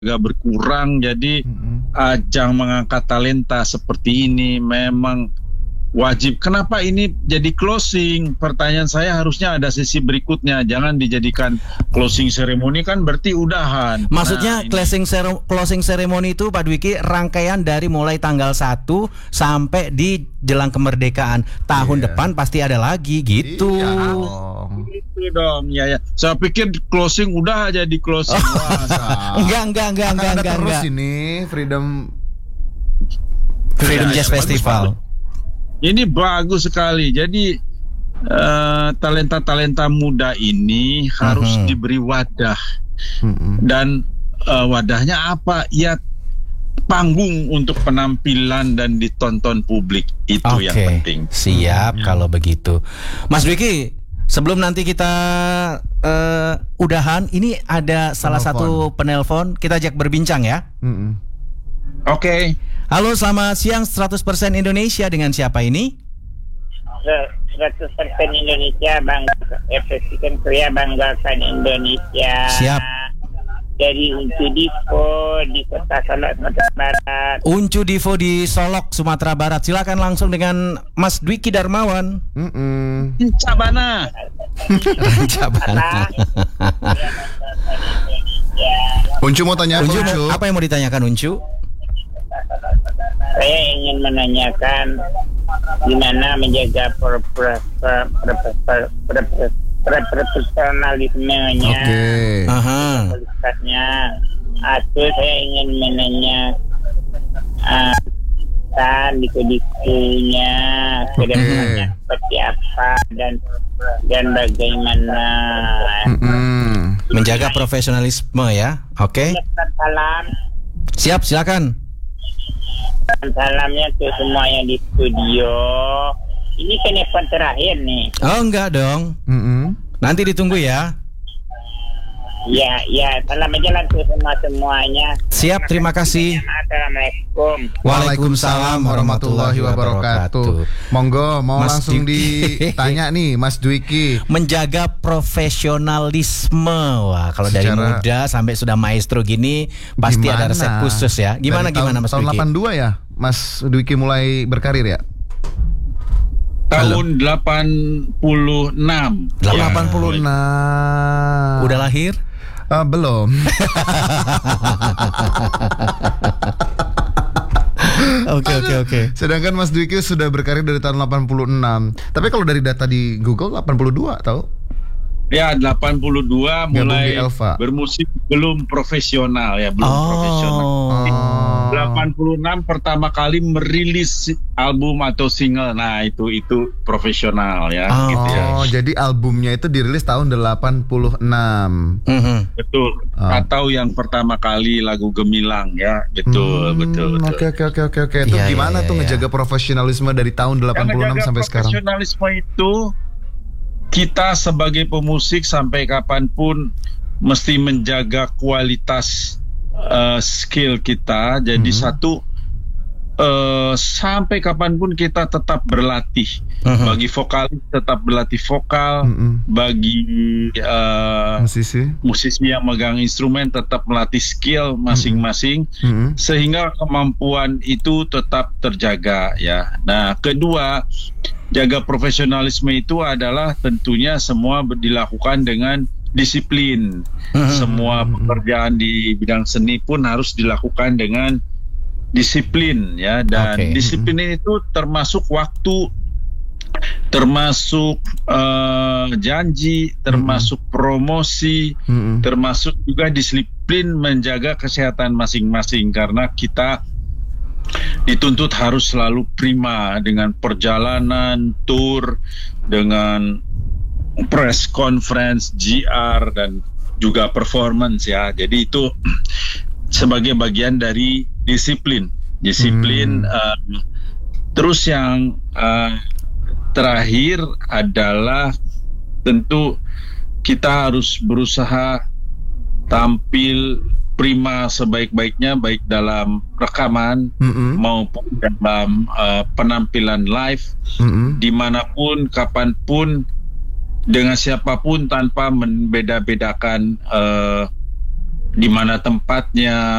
agak berkurang. Jadi ajang mengangkat talenta seperti ini memang wajib. Kenapa ini jadi closing? Pertanyaan saya, harusnya ada sesi berikutnya. Jangan dijadikan closing ceremony, kan berarti udahan. Maksudnya closing ceremony itu Pak Dwiki rangkaian dari mulai tanggal 1 sampai di jelang kemerdekaan. Tahun depan pasti ada lagi gitu. Gitu dong. Ya. Saya pikir closing udah aja di closing. Enggak. Terus ini Freedom Jazz Festival. Ini bagus sekali. Jadi talenta-talenta muda ini harus diberi wadah. Dan wadahnya apa? Ya panggung untuk penampilan dan ditonton publik. Itu yang penting. Siap kalau begitu. Mas Dwiki, sebelum nanti kita udahan, ini ada salah satu penelpon. Kita ajak berbincang ya. Oke. Halo, selamat siang 100% Indonesia, dengan siapa ini? 100% Indonesia, bangga Presiden Korea, banggakan Indonesia. Siap. Dari Uncu Divo di Kota Solok, Sumatera Barat. Uncu Divo di Solok, Sumatera Barat. Silakan langsung dengan Mas Dwiki Darmawan. Cabana. Uncu mau tanya apa, Uncu? Apa yang mau ditanyakan Uncu? Saya ingin menanyakan gimana menjaga profesionalismenya, kualitasnya. Atau saya ingin menanya dikunya kedepannya seperti apa dan bagaimana menjaga profesionalisme ya. Oke. Salam. Siap, silakan. Salamnya tuh semuanya di studio. Ini telepon terakhir nih. Oh enggak dong. Nanti ditunggu ya. Ya, salam aja lah tuh semuanya. Siap, terima kasih. Assalamualaikum. Waalaikumsalam warahmatullahi wabarakatuh. Monggo, mau Mas langsung Dwiki. ditanya nih Mas Dwiki. Menjaga profesionalisme. Wah, kalau dari muda sampai sudah maestro gini pasti ada resep khusus ya. Gimana Mas tahun Dwiki? Tahun 82 ya Mas Dwiki mulai berkarir ya? Tahun 86. 86. Udah lahir? Belum. Oke. Sedangkan Mas Dwiki sudah berkarir dari tahun 86. Tapi kalau dari data di Google 82 tahu? Ya, 82 mulai Elva. bermusik belum profesional ya, profesional. 86 pertama kali merilis album atau single. Nah, itu profesional ya, gitu ya. Jadi albumnya itu dirilis tahun 86. Betul. Atau yang pertama kali lagu Gemilang ya. Betul. Oke. Itu gimana tuh ngejaga profesionalisme dari tahun 86 sampai sekarang? Profesionalisme itu kita sebagai pemusik sampai kapanpun mesti menjaga kualitas skill kita. Jadi sampai kapanpun kita tetap berlatih. Bagi vokalis tetap berlatih vokal. Bagi musisi yang megang instrumen tetap melatih skill masing-masing. Sehingga kemampuan itu tetap terjaga ya. Nah, kedua, jaga profesionalisme itu adalah tentunya semua dilakukan dengan disiplin. Semua pekerjaan di bidang seni pun harus dilakukan dengan disiplin ya, dan disiplin itu termasuk waktu, termasuk janji, termasuk promosi, termasuk juga disiplin menjaga kesehatan masing-masing, karena kita dituntut harus selalu prima dengan perjalanan, tour, dengan press conference, GR, dan juga performance ya. Jadi itu sebagai bagian dari disiplin. Terus yang terakhir adalah tentu kita harus berusaha tampil prima sebaik-baiknya, baik dalam rekaman maupun dalam penampilan live, dimanapun, kapanpun, dengan siapapun, tanpa membeda-bedakan di mana tempatnya,